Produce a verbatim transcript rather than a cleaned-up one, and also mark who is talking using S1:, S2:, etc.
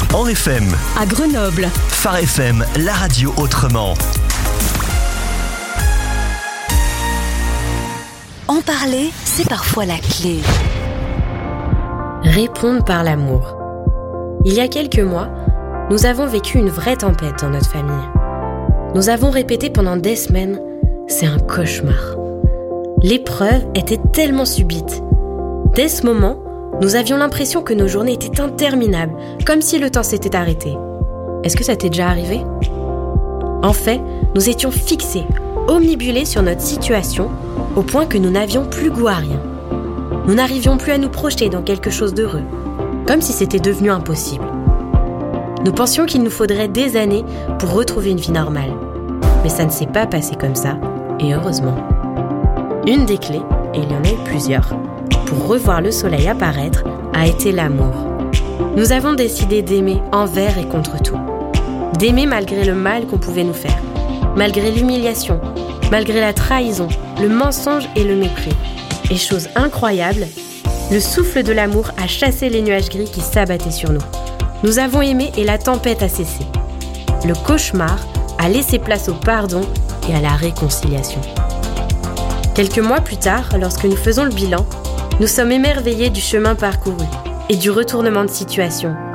S1: En F M.
S2: À Grenoble.
S1: Phare F M, la radio autrement.
S2: En parler, c'est parfois la clé.
S3: Répondre par l'amour. Il y a quelques mois, nous avons vécu une vraie tempête dans notre famille. Nous avons répété pendant des semaines, c'est un cauchemar. L'épreuve était tellement subite. Dès ce moment, nous avions l'impression que nos journées étaient interminables, comme si le temps s'était arrêté. Est-ce que ça t'est déjà arrivé ? En fait, nous étions fixés, omnibulés sur notre situation, au point que nous n'avions plus goût à rien. Nous n'arrivions plus à nous projeter dans quelque chose d'heureux, comme si c'était devenu impossible. Nous pensions qu'il nous faudrait des années pour retrouver une vie normale. Mais ça ne s'est pas passé comme ça, et heureusement. Une des clés, et il y en a eu plusieurs, pour revoir le soleil apparaître, a été l'amour. Nous avons décidé d'aimer envers et contre tout. D'aimer malgré le mal qu'on pouvait nous faire, malgré l'humiliation, malgré la trahison, le mensonge et le mépris. Et chose incroyable, le souffle de l'amour a chassé les nuages gris qui s'abattaient sur nous. Nous avons aimé et la tempête a cessé. Le cauchemar a laissé place au pardon et à la réconciliation. Quelques mois plus tard, lorsque nous faisons le bilan, nous sommes émerveillés du chemin parcouru et du retournement de situation